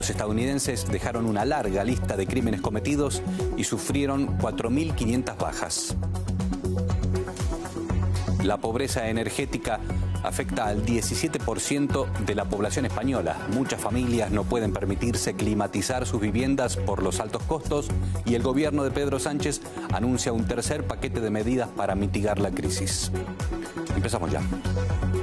Los estadounidenses dejaron una larga lista de crímenes cometidos y sufrieron 4.500 bajas. La pobreza energética afecta al 17% de la población española. Muchas familias no pueden permitirse climatizar sus viviendas por los altos costos y el gobierno de Pedro Sánchez anuncia un tercer paquete de medidas para mitigar la crisis. Empezamos ya.